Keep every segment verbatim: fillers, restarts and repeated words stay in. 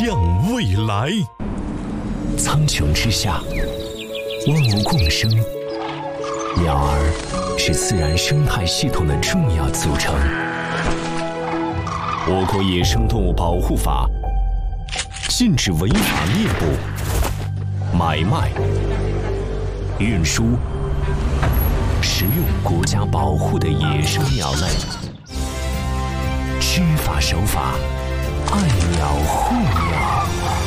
向未来。 苍穹之下，万物共生，鸟儿是自然生态系统的重要组成。我国野生动物保护法禁止违法猎捕、买卖、运输、食用国家保护的野生鸟类。知法守法，爱鸟护鸟。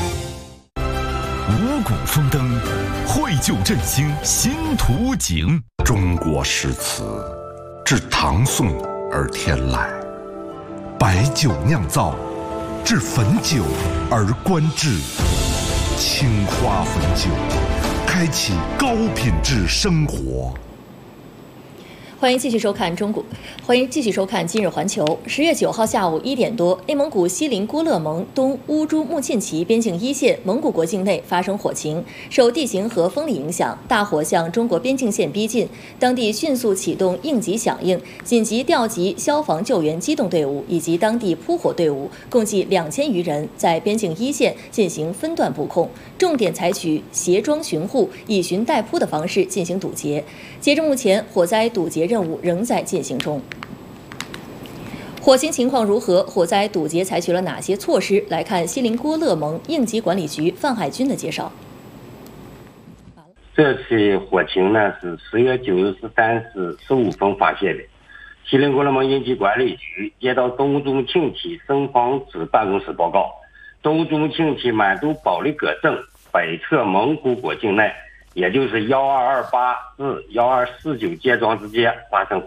五谷丰登，绘就振兴新图景。 中国诗词自唐宋而天来，白酒酿造，至汾酒而观致。青花汾酒，开启高品质生活。 欢迎继续收看中国，欢迎继续收看今日环球。十月九号下午一点多，内蒙古锡林郭勒盟东乌珠穆沁旗边境一线蒙古国境内发生火情，受地形和风力影响，大火向中国边境线逼近。当地迅速启动应急响应，紧急调集消防救援机动队伍以及当地扑火队伍，共计两千余人，在边境一线进行分段布控，重点采取协装巡护、以巡代扑的方式进行堵截。截至目前，火灾堵截任务仍在进行中。火情情况如何？火灾堵截采取了哪些措施？来看锡林郭勒盟应急管理局范海军的介绍。 这起火情呢是十月九日十三时十五分发现的。锡林郭勒盟应急管理局接到东乌珠穆沁旗省防指办公室报告，东乌珠穆沁旗满都保利葛镇北侧蒙古国境内，也就是幺二二八至幺二四九街庄之间发生火